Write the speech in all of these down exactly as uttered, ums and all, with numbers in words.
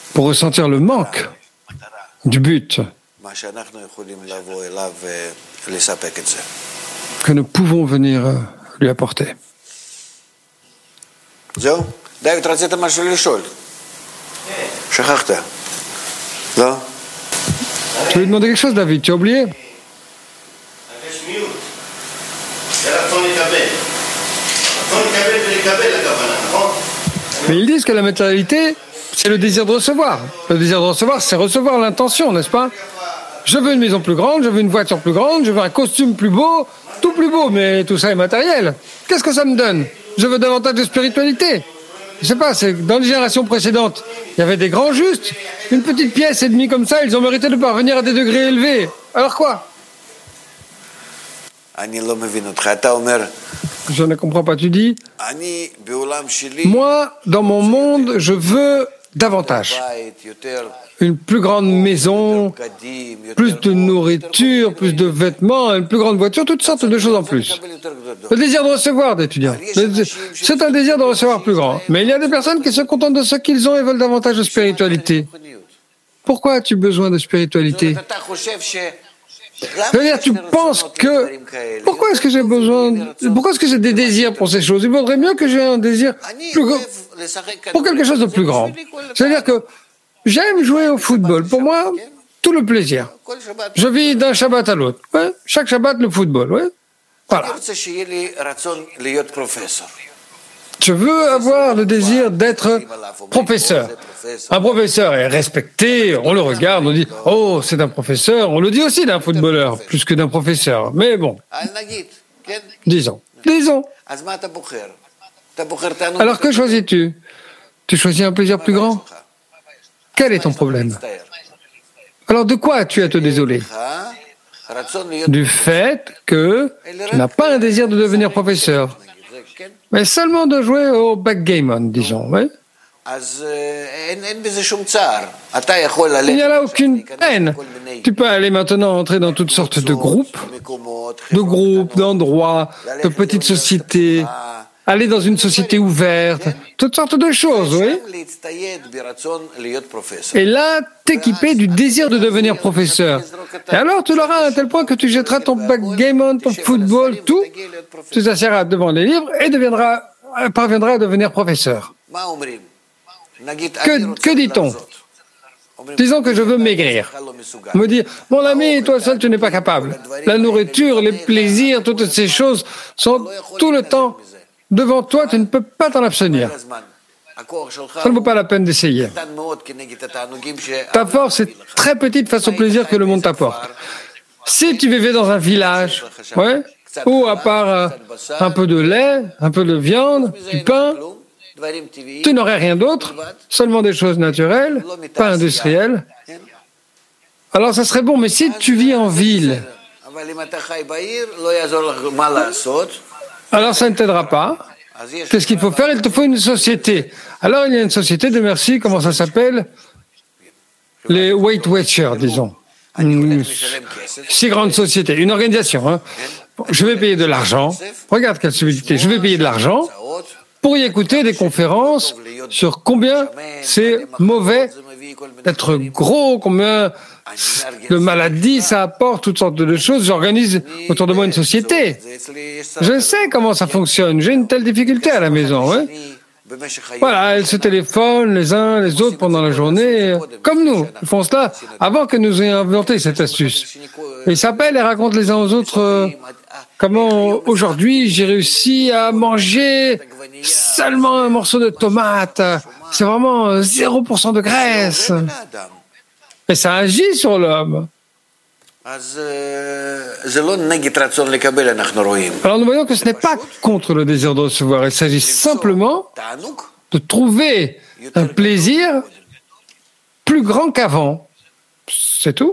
pour ressentir le manque du but que nous pouvons venir lui apporter. דוד, רצית משהו לשאול? שכחת? לא? Tu lui demandais quelque chose, David, tu as oublié? Mais ils disent que la matérialité, c'est le désir de recevoir. Le désir de recevoir, c'est recevoir l'intention, n'est-ce pas? Je veux une maison plus grande, je veux une voiture plus grande, je veux un costume plus beau, tout plus beau, mais tout ça est matériel. Qu'est-ce que ça me donne? Je veux davantage de spiritualité. Je sais pas, c'est dans les générations précédentes, il y avait des grands justes, une petite pièce et demie comme ça, ils ont mérité de parvenir à des degrés élevés. Alors quoi? Je ne comprends pas, tu dis, moi, dans mon monde, je veux davantage. Une plus grande maison, plus de nourriture, plus de vêtements, une plus grande voiture, toutes sortes de choses en plus. Le désir de recevoir d'étudiants. C'est un désir de recevoir plus grand. Mais il y a des personnes qui se contentent de ce qu'ils ont et veulent davantage de spiritualité. Pourquoi as-tu besoin de spiritualité? C'est-à-dire, tu penses que... Pourquoi est-ce que j'ai besoin... Pourquoi est-ce que j'ai des désirs pour ces choses? Il vaudrait mieux que j'ai un désir plus grand, pour quelque chose de plus grand. C'est-à-dire que j'aime jouer au football. Pour moi, tout le plaisir. Je vis d'un Shabbat à l'autre. Ouais. Chaque Shabbat, le football. Ouais. Voilà. Je veux avoir le désir d'être professeur. Un professeur est respecté, on le regarde, on dit « Oh, c'est un professeur ». On le dit aussi d'un footballeur, plus que d'un professeur. Mais bon, disons, disons. Alors que choisis-tu? Tu choisis un plaisir plus grand? Quel est ton problème? Alors de quoi as-tu à te désoler? Du fait que tu n'as pas un désir de devenir professeur, mais seulement de jouer au backgammon, disons. Ouais. Il n'y a là aucune peine. Tu peux aller maintenant entrer dans toutes sortes de groupes, de groupes, d'endroits, de petites sociétés, aller dans une société ouverte, toutes sortes de choses, oui. Et là, t'équiper du désir de devenir professeur. Et alors, tu l'auras à un tel point que tu jetteras ton backgammon, ton football, tout, tu t'assieras devant les livres et deviendras, parviendras à devenir professeur. Que, que dit-on? Disons que je veux maigrir. Me dire, mon ami, toi seul, tu n'es pas capable. La nourriture, les plaisirs, toutes ces choses sont tout le temps devant toi, tu ne peux pas t'en abstenir. Ça ne vaut pas la peine d'essayer. Ta force est très petite face au plaisir que le monde t'apporte. Si tu vivais dans un village, ouais, où à part euh, un peu de lait, un peu de viande, du pain, tu n'aurais rien d'autre, seulement des choses naturelles, pas industrielles. Alors ça serait bon, mais si tu vis en ville, alors ça ne t'aidera pas. Qu'est-ce qu'il faut faire? Il te faut une société. Alors il y a une société de merci, comment ça s'appelle? Les Weight Watchers, disons. Une si grande société, une organisation. Hein. Je vais payer de l'argent. Regarde quelle subtilité. Je vais payer de l'argent pour y écouter des conférences sur combien c'est mauvais d'être gros, combien de maladies ça apporte, toutes sortes de choses. J'organise autour de moi une société. Je sais comment ça fonctionne. J'ai une telle difficulté à la maison. Hein. Voilà, elles se téléphonent les uns les autres pendant la journée, comme nous. Ils font cela avant que nous ayons inventé cette astuce. Ils s'appellent et racontent les uns aux autres euh, comment aujourd'hui j'ai réussi à manger seulement un morceau de tomate. C'est vraiment zéro pour cent de graisse. Et ça agit sur l'homme. Alors nous voyons que ce n'est pas contre le désir de recevoir. Il s'agit simplement de trouver un plaisir plus grand qu'avant. C'est tout.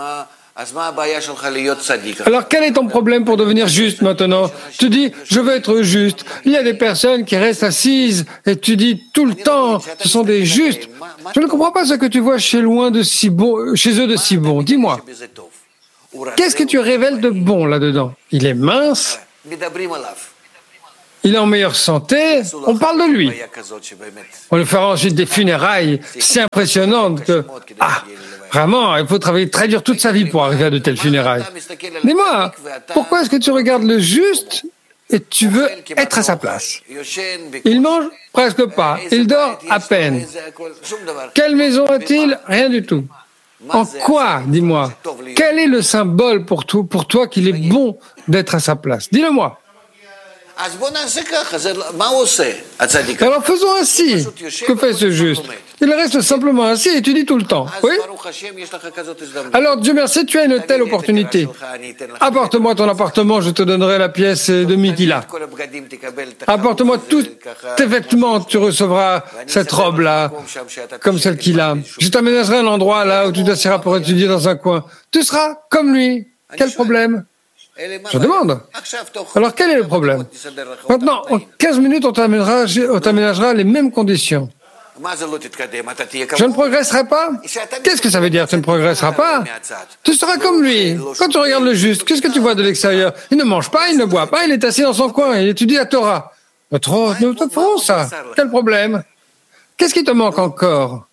Alors quel est ton problème pour devenir juste maintenant? Tu dis, je veux être juste. Il y a des personnes qui restent assises et tu dis tout le temps, ce sont des justes. Je ne comprends pas ce que tu vois chez, loin de si bon, chez eux de si bon. Dis-moi, qu'est-ce que tu révèles de bon là-dedans? Il est mince. il est en meilleure santé, on parle de lui. On lui fera ensuite des funérailles si impressionnantes que, ah, vraiment, il faut travailler très dur toute sa vie pour arriver à de telles funérailles. Dis-moi, pourquoi est-ce que tu regardes le juste et tu veux être à sa place? Il mange presque pas, il dort à peine. Quelle maison a-t-il? Rien du tout. En quoi, dis-moi, quel est le symbole pour toi, pour toi qu'il est bon d'être à sa place? Dis-le-moi. Alors faisons ainsi. Que fait ce juste? Il reste simplement assis et tu dis tout le temps. Oui? Alors Dieu merci, tu as une telle opportunité. Apporte-moi ton appartement, je te donnerai la pièce de demi qu'il a. Apporte-moi tous tes vêtements, tu recevras cette robe-là, comme celle qu'il a. Je t'aménagerai un endroit là où tu t'assiras pour étudier dans un coin. Tu seras comme lui. Quel problème? Je demande. Alors quel est le problème? Maintenant, en quinze minutes, on t'aménagera les mêmes conditions. Je ne progresserai pas? Qu'est-ce que ça veut dire, tu ne progresseras pas? Tu seras comme lui. Quand tu regardes le juste, qu'est-ce que tu vois de l'extérieur? Il ne mange pas, il ne boit pas, il est assis dans son coin, il étudie la Torah. Trop, nous te ferons ça. Quel problème? Qu'est-ce qui te manque encore?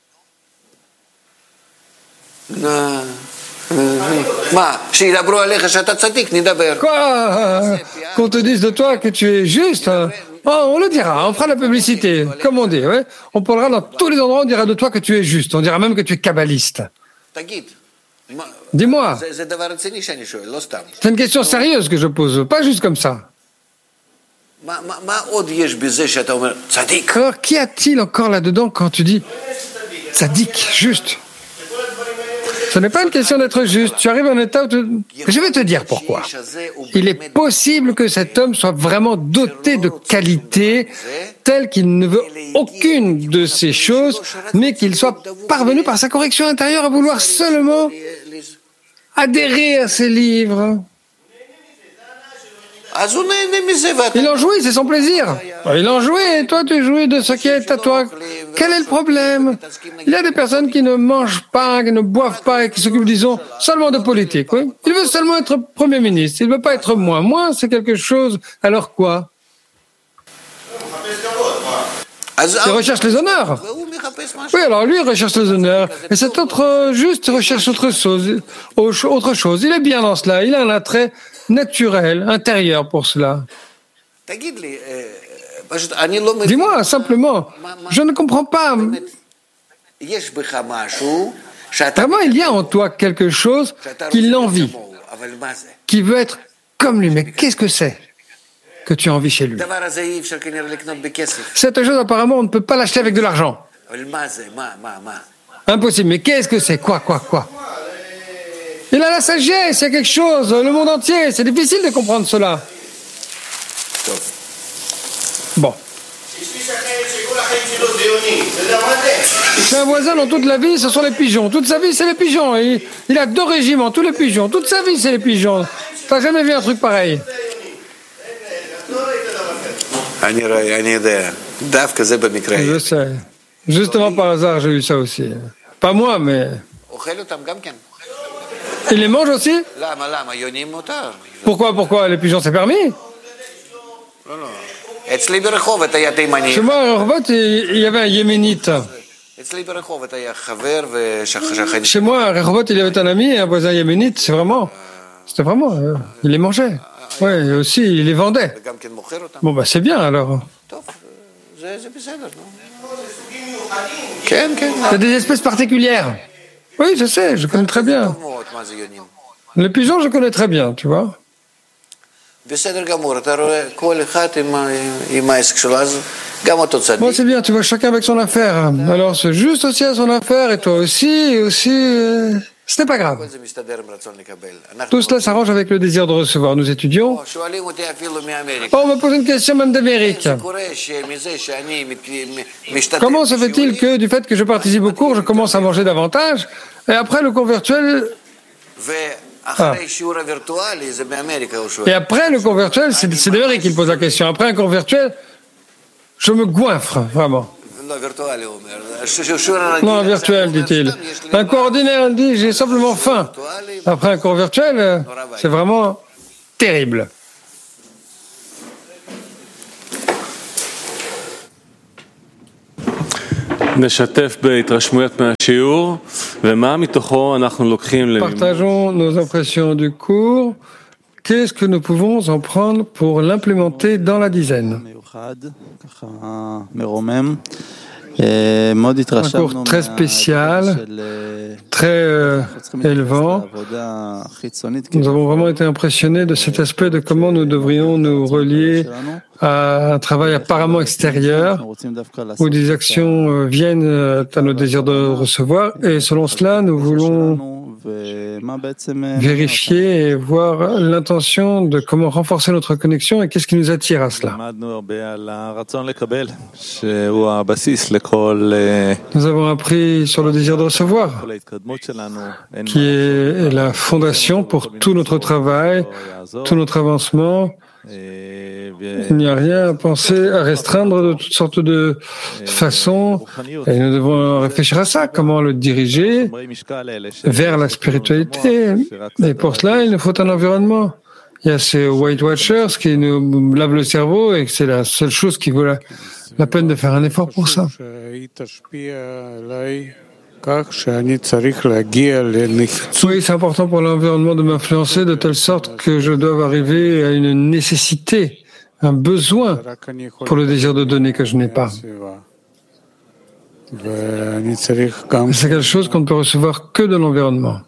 Quoi? Qu'on te dise de toi que tu es juste? Oh, on le dira, on fera la publicité, comme on dit. Ouais. On parlera dans tous les endroits, on dira de toi que tu es juste. On dira même que tu es kabbaliste. Dis-moi, c'est une question sérieuse que je pose, pas juste comme ça. Alors, qu'y a-t-il encore là-dedans quand tu dis tzaddik, juste? Ce n'est pas une question d'être juste. Tu arrives à un état où tu... Je vais te dire pourquoi. Il est possible que cet homme soit vraiment doté de qualités telles qu'il ne veut aucune de ces choses, mais qu'il soit parvenu par sa correction intérieure à vouloir seulement adhérer à ces livres. Il en jouit, c'est son plaisir. Il en jouit, et toi tu jouis de ce qui est à toi. Quel est le problème? Il y a des personnes qui ne mangent pas, qui ne boivent pas et qui s'occupent, disons, seulement de politique. Oui? Il veut seulement être Premier ministre, il ne veut pas être moi. Moi, c'est quelque chose, alors quoi? Il recherche les honneurs. Oui, alors lui, il recherche les honneurs. Et cet autre juste recherche autre chose, autre chose. Il est bien dans cela, il a un attrait naturel, intérieur pour cela. Dis-moi simplement, je ne comprends pas. Vraiment, il y a en toi quelque chose qui l'envie, qui veut être comme lui. Mais qu'est-ce que c'est que tu as envie chez lui? Cette chose, apparemment, on ne peut pas l'acheter avec de l'argent. Impossible. Mais qu'est-ce que c'est? Quoi, quoi, quoi? Il a la sagesse, il y a quelque chose, le monde entier, c'est difficile de comprendre cela. Bon. C'est un voisin dans toute la vie, ce sont les pigeons. Toute sa vie, c'est les pigeons. Il, il a deux régiments, tous les pigeons. Toute sa vie, c'est les pigeons. T'as jamais vu un truc pareil? Je sais. Justement par hasard, j'ai eu ça aussi. Pas moi, mais... Il les mange aussi? Pourquoi, pourquoi? Les pigeons, c'est permis? Chez moi, à Rehovot, il y avait un yéménite. Chez moi, à Rehovot, il y avait un ami, un voisin yéménite. C'est vraiment... C'était vraiment... Euh, il les mangeait. Oui, et aussi, il les vendait. Bon, bah c'est bien, alors. C'est des espèces particulières. Oui, je sais, je connais très bien. Les pigeons, je connais très bien, tu vois. Bon, c'est bien, tu vois, chacun avec son affaire. Alors, c'est juste aussi à son affaire, et toi aussi, et aussi... Euh, ce n'est pas grave. Tout cela s'arrange avec le désir de recevoir. Nous étudions. Oh, on me pose une question même d'Amérique. Comment se fait-il que, du fait que je participe au cours, je commence à manger davantage, et après le cours virtuel... Ah. Et après le cours virtuel, c'est d'Amérique qu'il pose la question. Après un cours virtuel, je me goinfre, vraiment. Non, virtuel, dit-il. Un cours ordinaire, il dit, j'ai simplement faim. Après un cours virtuel, c'est vraiment terrible. Partageons nos impressions du cours. Qu'est-ce que nous pouvons en prendre pour l'implémenter dans la dizaine? Un cours très spécial, très euh, élevant. Nous avons vraiment été impressionnés de cet aspect de comment nous devrions nous relier à un travail apparemment extérieur, où des actions euh, viennent à nos désirs de recevoir, et selon cela, nous voulons vérifier et voir l'intention de comment renforcer notre connexion et qu'est-ce qui nous attire à cela. Nous avons appris sur le désir de recevoir, qui est la fondation pour tout notre travail, tout notre avancement. Il n'y a rien à penser, à restreindre de toutes sortes de façons, et nous devons réfléchir à ça, comment le diriger vers la spiritualité. Et pour cela, il nous faut un environnement. Il y a ces White Watchers qui nous lavent le cerveau et c'est la seule chose qui vaut la, la peine de faire un effort pour ça. Oui, c'est important pour l'environnement de m'influencer de telle sorte que je dois arriver à une nécessité, un besoin pour le désir de donner que je n'ai pas. C'est quelque chose qu'on ne peut recevoir que de l'environnement.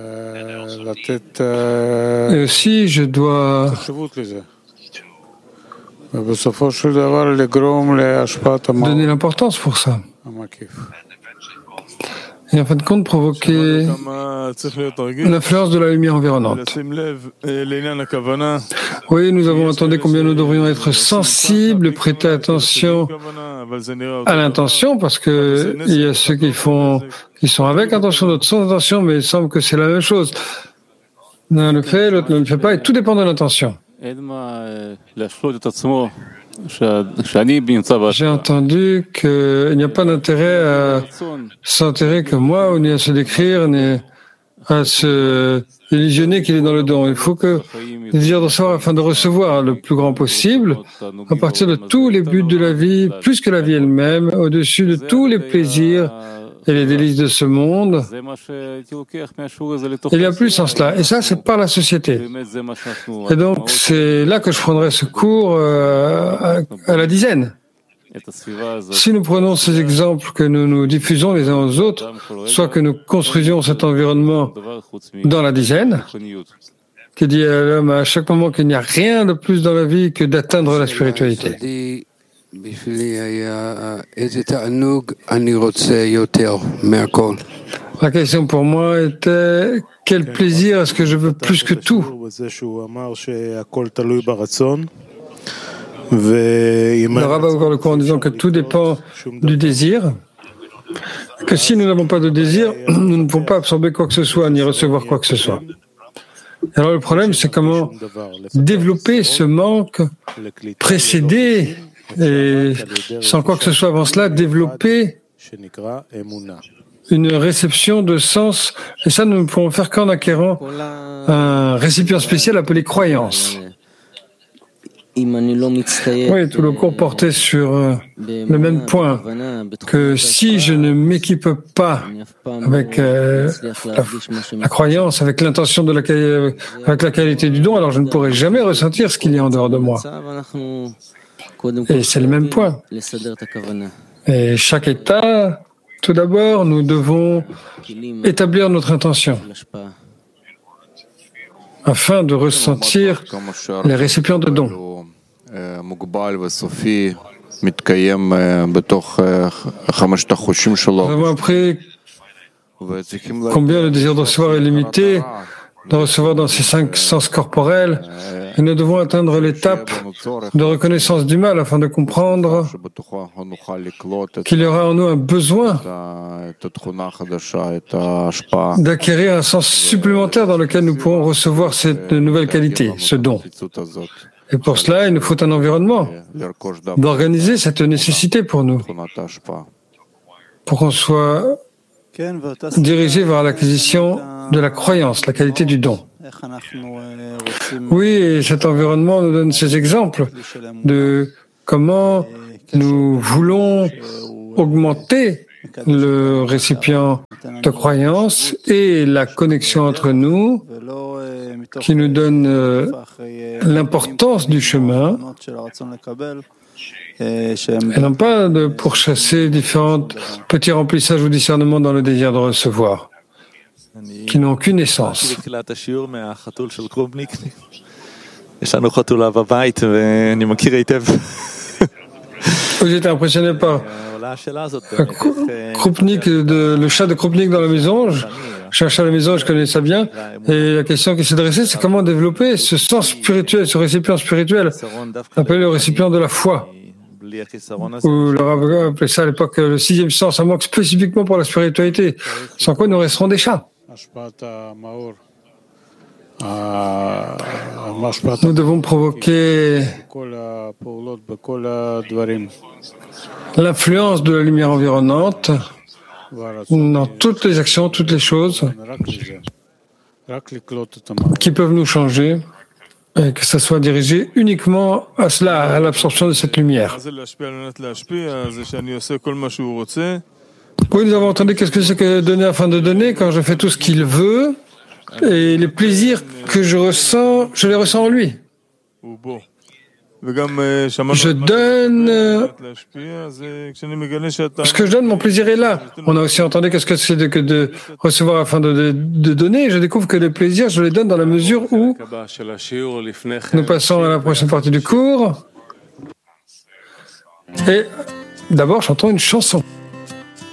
Et aussi, je dois donner l'importance pour ça. Et en fin de compte, provoquer l'influence de la lumière environnante. Oui, nous avons entendu combien nous devrions être sensibles, prêter attention à l'intention, parce que il y a ceux qui font, qui sont avec intention, d'autres sans intention, mais il semble que c'est la même chose. L'un le fait, l'autre ne le fait pas, et tout dépend de l'intention. J'ai entendu qu'il n'y a pas d'intérêt à s'enterrer comme moi, ni à se décrire, ni à se illusionner qu'il est dans le don. Il faut que le désir de recevoir afin de recevoir le plus grand possible, à partir de tous les buts de la vie, plus que la vie elle-même, au-dessus de tous les plaisirs et les délices de ce monde. Il y a plus en cela. Et ça, c'est par la société. Et donc, c'est là que je prendrai ce cours euh, à, à la dizaine. Si nous prenons ces exemples que nous nous diffusons les uns aux autres, soit que nous construisions cet environnement dans la dizaine, qui dit à l'homme à chaque moment qu'il n'y a rien de plus dans la vie que d'atteindre la spiritualité. La question pour moi était quel plaisir est-ce que je veux plus que tout? Le rabbin a ouvert le cours en disant que tout dépend du désir, que si nous n'avons pas de désir, nous ne pouvons pas absorber quoi que ce soit ni recevoir quoi que ce soit. Alors le problème, c'est comment développer ce manque précédé et sans quoi que ce soit avant cela, développer une réception de sens. Et ça, nous ne pouvons faire qu'en acquérant un récipient spécial appelé croyance. Oui, tout le cours portait sur euh, le même point, que si je ne m'équipe pas avec euh, la, la croyance, avec l'intention de la avec la qualité du don, alors je ne pourrai jamais ressentir ce qu'il y a en dehors de moi. Et c'est le même point. Et chaque état, tout d'abord, nous devons établir notre intention afin de ressentir les récipients de dons. Nous avons appris combien le désir de recevoir est limité, de recevoir dans ces cinq sens corporels, et nous devons atteindre l'étape de reconnaissance du mal afin de comprendre qu'il y aura en nous un besoin d'acquérir un sens supplémentaire dans lequel nous pourrons recevoir cette nouvelle qualité, ce don. Et pour cela, il nous faut un environnement d'organiser cette nécessité pour nous, pour qu'on soit dirigé vers l'acquisition de la croyance, la qualité du don. Oui, et cet environnement nous donne ces exemples de comment nous voulons augmenter le récipient de croyance et la connexion entre nous qui nous donne euh, l'importance du chemin et non pas de pourchasser différents petits remplissages ou discernements dans le désir de recevoir qui n'ont aucune essence. J'étais impressionné par Krupnik, de, le chat de Krupnik dans la maison. Je cherchais à la maison, je connais ça bien. Et la question qui s'est dressée, c'est comment développer ce sens spirituel, ce récipient spirituel, appelé le récipient de la foi. Ou le rabbin appelait ça à l'époque le sixième sens, ça manque spécifiquement pour la spiritualité, sans quoi nous resterons des chats. Nous devons provoquer l'influence de la lumière environnante dans toutes les actions, toutes les choses qui peuvent nous changer, et que ça soit dirigé uniquement à cela, à l'absorption de cette lumière. Oui, nous avons entendu qu'est-ce que c'est que donner afin de donner, quand je fais tout ce qu'il veut, et les plaisirs que je ressens, je les ressens en lui. Je donne, ce que je donne, mon plaisir est là. On a aussi entendu qu'est-ce que c'est de, que de recevoir afin de, de, de donner. Je découvre que les plaisirs, je les donne dans la mesure où nous passons à la prochaine partie du cours. Et d'abord, chantons une chanson.